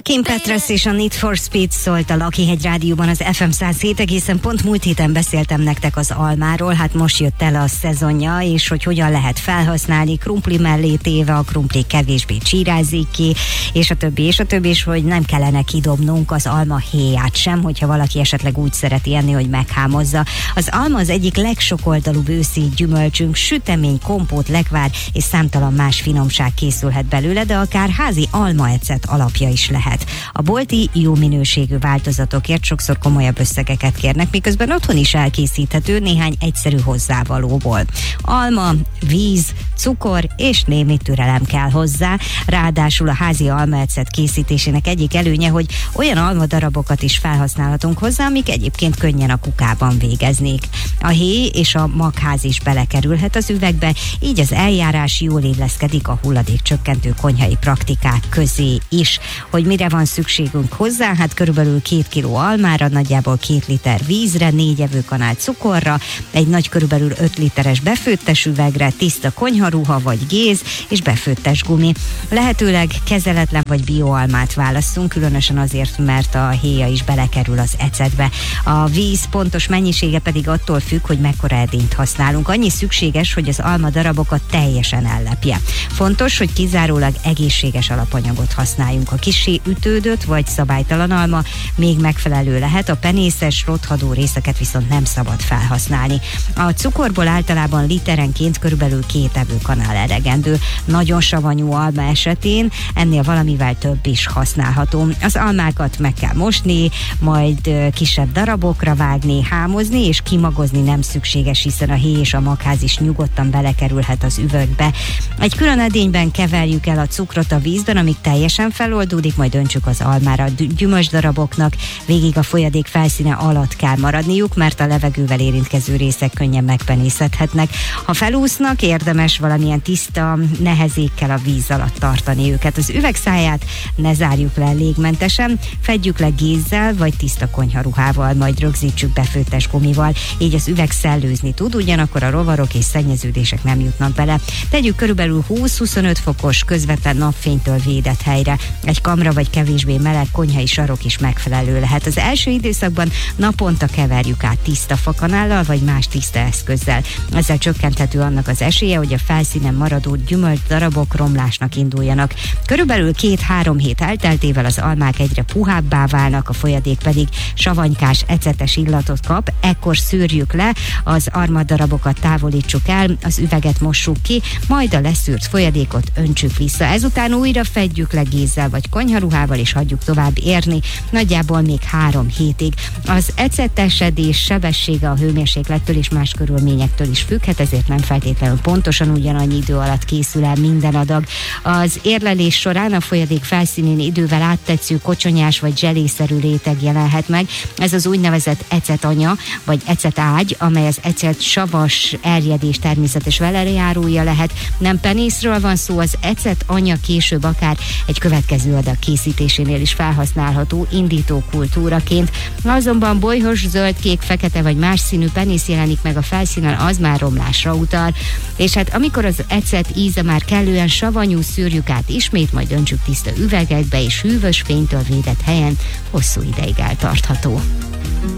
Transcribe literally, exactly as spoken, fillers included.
Kim Petras és a Need for Speed szólt a Lakihegy Rádióban az ef em száz hét egészen pont múlt héten beszéltem nektek az almáról, hát most jött el a szezonja, és hogy hogyan lehet felhasználni, krumpli mellé téve, a krumpli kevésbé csírázik ki, és a többi, és a többi, és hogy nem kellene kidobnunk az alma héját sem, hogyha valaki esetleg úgy szereti enni, hogy meghámozza. Az alma az egyik legsokoldalúbb őszi gyümölcsünk, sütemény, kompót, lekvár és számtalan más finomság készülhet belőle, de akár házi almaecet alapja is lehet. A bolti jó minőségű változatokért sokszor komolyabb összegeket kérnek, miközben otthon is elkészíthető néhány egyszerű hozzávalóból. Alma, víz, cukor és némi türelem kell hozzá, ráadásul a házi almaecet készítésének egyik előnye, hogy olyan almadarabokat is felhasználhatunk hozzá, amik egyébként könnyen a kukában végeznék. A héj és a magház is belekerülhet az üvegbe, így az eljárás jól illeszkedik a hulladékcsökkentő konyhai praktikák közé is. Hogy mire van szükségünk hozzá? Hát körülbelül két kiló almára, nagyjából két liter vízre, négy evőkanál cukorra, egy nagy körülbelül öt literes befőttes üvegre, tiszta konyharuha vagy géz és befőttes gumi. Lehetőleg kezeletlen vagy bioalmát válasszunk, különösen azért, mert a héja is belekerül az ecetbe. A víz pontos mennyisége pedig attól függ, hogy mekkora edényt használunk. Annyi szükséges, hogy az alma darabokat teljesen ellepje. Fontos, hogy kizárólag egészséges alapanyagot használjunk. A kissé ütődött vagy szabálytalan alma még megfelelő lehet, a penészes, rothadó részeket viszont nem szabad felhasználni. A cukorból általában literenként körülbelül két evőkanál elegendő. Nagyon savanyú alma esetén ennél valamivel több is használható. Az almákat meg kell mosni, majd kisebb darabokra vágni, hámozni és kimagozni nem szükséges, hiszen a héj és a magház is nyugodtan belekerülhet az üvegbe. Egy külön edényben keverjük el a cukrot a vízben, amíg teljesen feloldódik, majd öntsük az almára. A gyümölcsdaraboknak végig a folyadék felszíne alatt kell maradniuk, mert a levegővel érintkező részek könnyen megpenészedhetnek. Ha felúsznak, érdemes valamilyen tiszta nehezékkel a víz alatt tartani őket. Az üvegszáját ne zárjuk le légmentesen, fedjük le gézzel vagy tiszta konyharuhával, majd rögzítsük befőttes gumival, így az üveg szellőzni tud, ugyanakkor a rovarok és szennyeződések nem jutnak bele. Tegyük körülbelül húsz-huszonöt fokos közvetlen napfénytől védett helyre. Egy kamra vagy kevésbé meleg konyhai sarok is megfelelő lehet. Az első időszakban naponta keverjük át tiszta fakanállal vagy más tiszta eszközzel. Ezzel csökkenthető annak az esélye, hogy a felszínen maradó gyümölcs darabok romlásnak induljanak. Körülbelül két-három hét elteltével az almák egyre puhábbá válnak, a folyadék pedig savanykás, ecetes illatot kap, ekkor szűrjük le, az almadarabokat távolítsuk el, az üveget mossuk ki, majd a leszűrt folyadékot öntsük vissza. Ezután újra fedjük le gézzel vagy konyharuhával és hagyjuk tovább érni, nagyjából még három hétig. Az ecetesedés sebessége a hőmérséklettől és más körülményektől is függhet, ezért nem feltétlenül pontosan ugyanannyi idő alatt készül el minden adag. Az érlelés során a folyadék felszínén idővel áttetsző kocsonyás vagy zselészerű réteg jelenhet meg. Ez az úgynevezett ecetanya vagy ecetágy, amely az ecet savas erjedés természetes velejárója lehet. Nem penészről van szó, az ecetanya később akár egy következő adag készítésénél is felhasználható indító kultúraként. Azonban bolyhos, zöld, kék, fekete vagy más színű penész jelenik meg a felszínen, az már romlásra utal. És hát amikor az ecet íze már kellően savanyú, szűrjük át ismét, majd öntsük tiszta üvegekbe és hűvös fénytől védett helyen, hosszú ideig eltartható.